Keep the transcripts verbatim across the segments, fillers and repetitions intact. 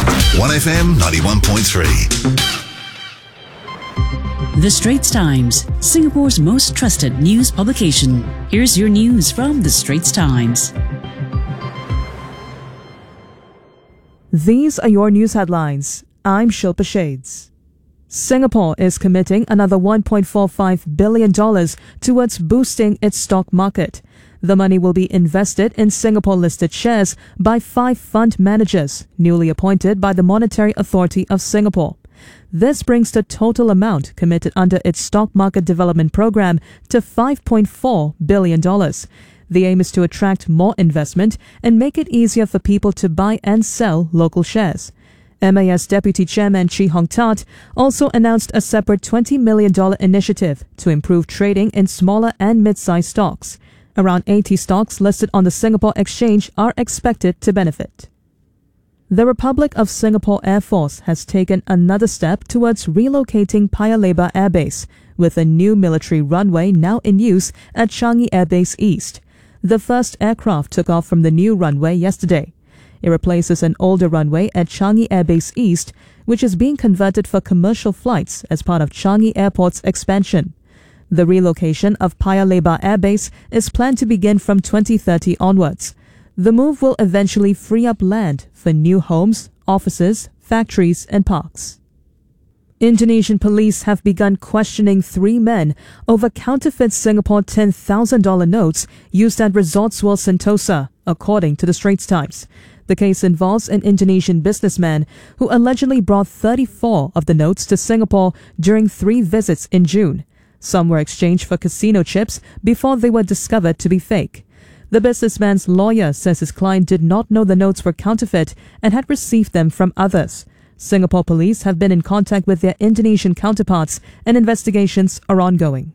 one F M ninety-one point three. The Straits Times, Singapore's most trusted news publication. Here's your news from The Straits Times. These are your news headlines. I'm Shilpa Shades. Singapore is committing another one point four five billion dollars towards boosting its stock market. The money will be invested in Singapore-listed shares by five fund managers, newly appointed by the Monetary Authority of Singapore. This brings the total amount committed under its stock market development program to five point four billion dollars. The aim is to attract more investment and make it easier for people to buy and sell local shares. M A S Deputy Chairman Chee Hong Tat also announced a separate twenty million dollars initiative to improve trading in smaller and mid-sized stocks. Around eighty stocks listed on the Singapore Exchange are expected to benefit. The Republic of Singapore Air Force has taken another step towards relocating Paya Lebar Air Base, with a new military runway now in use at Changi Air Base East. The first aircraft took off from the new runway yesterday. It replaces an older runway at Changi Air Base East, which is being converted for commercial flights as part of Changi Airport's expansion. The relocation of Paya Lebar Air Base is planned to begin from twenty thirty onwards. The move will eventually free up land for new homes, offices, factories and parks. Indonesian police have begun questioning three men over counterfeit Singapore ten thousand dollars notes used at Resorts World Sentosa, according to the Straits Times. The case involves an Indonesian businessman who allegedly brought thirty-four of the notes to Singapore during three visits in June. Some were exchanged for casino chips before they were discovered to be fake. The businessman's lawyer says his client did not know the notes were counterfeit and had received them from others. Singapore police have been in contact with their Indonesian counterparts and investigations are ongoing.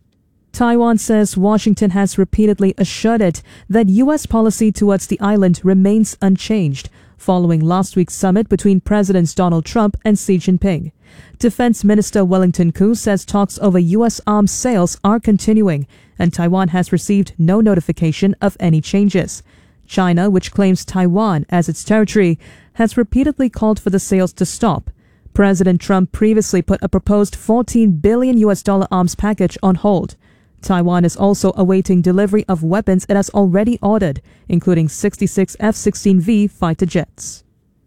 Taiwan says Washington has repeatedly assured it that U S policy towards the island remains unchanged, following last week's summit between Presidents Donald Trump and Xi Jinping. Defense Minister Wellington Koo says talks over U S arms sales are continuing, and Taiwan has received no notification of any changes. China, which claims Taiwan as its territory, has repeatedly called for the sales to stop. President Trump previously put a proposed fourteen billion U S dollar arms package on hold. Taiwan is also awaiting delivery of weapons it has already ordered, including sixty-six F sixteen V fighter jets.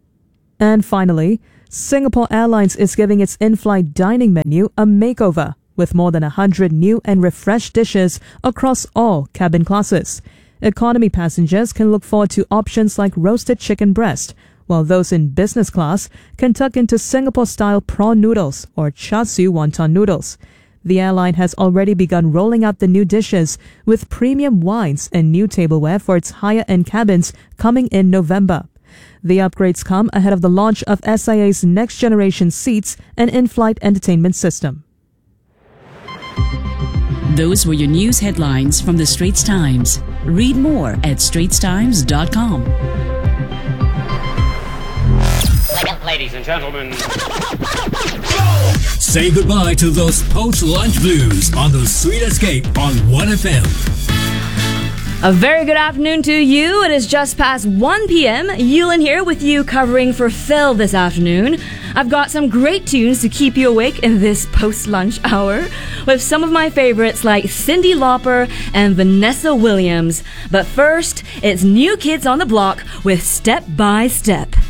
And finally, Singapore Airlines is giving its in-flight dining menu a makeover, with more than one hundred new and refreshed dishes across all cabin classes. Economy passengers can look forward to options like roasted chicken breast, while those in business class can tuck into Singapore-style prawn noodles or char siu wonton noodles. The airline has already begun rolling out the new dishes, with premium wines and new tableware for its higher-end cabins coming in November. The upgrades come ahead of the launch of S I A's next-generation seats and in-flight entertainment system. Those were your news headlines from The Straits Times. Read more at straits times dot com. Ladies and gentlemen, say goodbye to those post-lunch blues on the Sweet Escape on one F M. A very good afternoon to you. It is just past one p.m. Yulin here with you, covering for Phil this afternoon. I've got some great tunes to keep you awake in this post-lunch hour, with some of my favorites like Cyndi Lauper and Vanessa Williams. But first, it's New Kids on the Block with Step by Step.